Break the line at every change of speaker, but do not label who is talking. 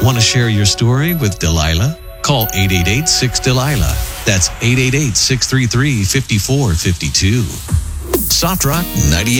Want to share your story with Delilah? Call 888-6-DELILAH. That's 888-633-5452. Soft Rock 98.